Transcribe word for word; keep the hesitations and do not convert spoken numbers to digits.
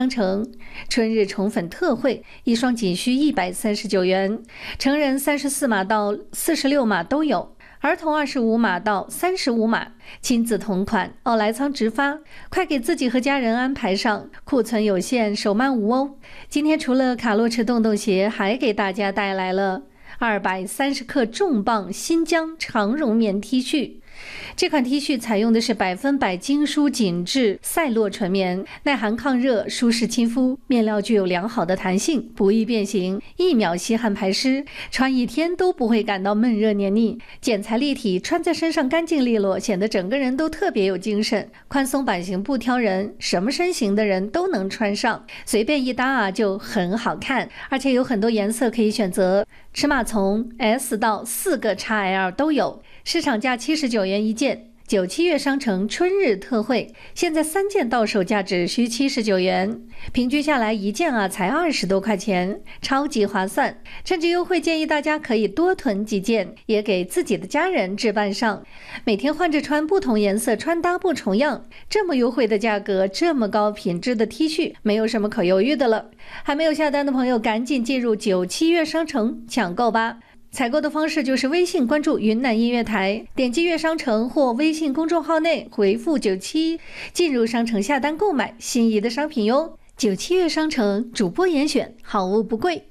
商城春日宠粉特惠，一双仅需一百三十九元，成人三十四码到四十六码都有，儿童二十五码到三十五码，亲子同款，奥莱仓直发，快给自己和家人安排上，库存有限，手慢无哦。今天除了卡洛驰洞洞鞋，还给大家带来了二百三十克重磅新疆长绒棉 T 恤。这款 T 恤采用的是百分百精梳紧致赛洛纯棉，耐寒抗热，舒适亲肤，面料具有良好的弹性，不易变形，一秒吸汗排湿，穿一天都不会感到闷热黏腻，剪裁立体，穿在身上干净利落，显得整个人都特别有精神。宽松版型不挑人，什么身形的人都能穿上，随便一搭啊就很好看，而且有很多颜色可以选择，尺码从 S 到四个 X L 都有，市场价七十九元一件。九七月商城春日特惠，现在三件到手价只需七十九元，平均下来一件啊才二十多块钱，超级划算。趁着优惠，建议大家可以多囤几件，也给自己的家人置办上，每天换着穿不同颜色，穿搭不重样。这么优惠的价格，这么高品质的 T 恤，没有什么可犹豫的了。还没有下单的朋友，赶紧进入九七月商城抢购吧。采购的方式就是微信关注云南音乐台，点击乐商城或微信公众号内回复九七，进入商城下单购买心仪的商品哟。九七乐商城主播严选，好物不贵。